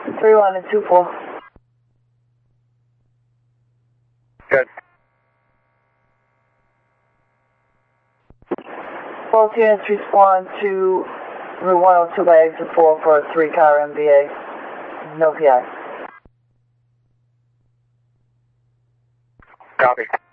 3-1 and 2-4. Good. Both units respond to Route 102 by exit 4 for a 3-car MVA. No PI. Copy.